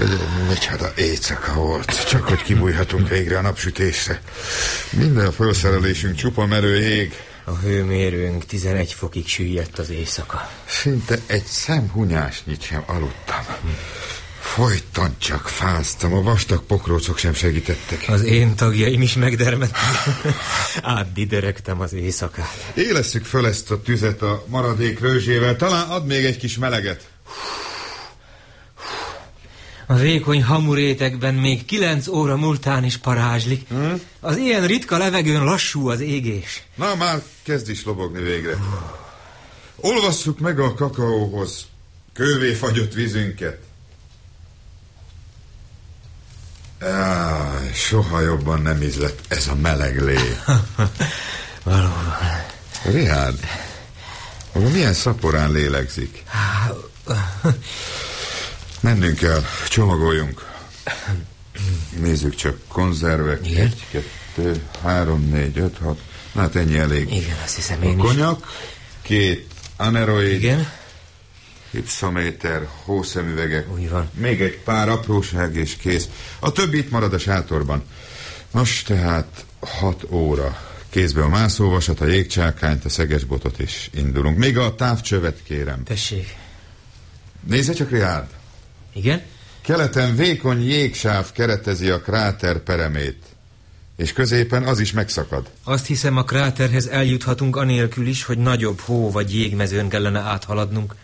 Micsoda éjszaka volt. Csak hogy kibújhatunk végre a napsütésre. Minden felszerelésünk csupa merő jég. A hőmérőnk 11 fokig süllyedt az éjszaka. Szinte egy szemhunyásnyit sem aludtam. Folyton csak fáztam, a vastag pokrócok sem segítettek. Az én tagjaim is megdermedtek. Átdideregtem az éjszakát. Élesszük föl ezt a tüzet a maradék rőzsével. Talán ad még egy kis meleget. A vékony hamurétegben még 9 óra múltán is parázslik. Az ilyen ritka levegőn lassú az égés. Na, már kezd is lobogni végre. Olvasszuk meg a kakaóhoz kővé fagyott vízünket. Soha jobban nem ízlett ez a meleg lé. Valóban. Richard, maga milyen szaporán lélegzik? Mennünk kell, csomagoljunk. Nézzük csak, konzervek. Igen? 1, 2, 3, 4, 5, 6. Na hát ennyi elég. Igen, azt hiszem én is. Konyak, 2 aneroid. Igen? Hipszométer, hószemüvegek. Úgy van. Még egy pár apróság és kész. A többi itt marad a sátorban. Nos, tehát 6 óra. Kézbe a mászóvasat, a jégcsákányt, a szegesbotot is indulunk. Még a távcsövet kérem. Tessék. Nézze csak, Richard. Igen? Keleten vékony jégsáv keretezi a kráter peremét, és középen az is megszakad. Azt hiszem, a kráterhez eljuthatunk anélkül is, hogy nagyobb hó vagy jégmezőn kellene áthaladnunk.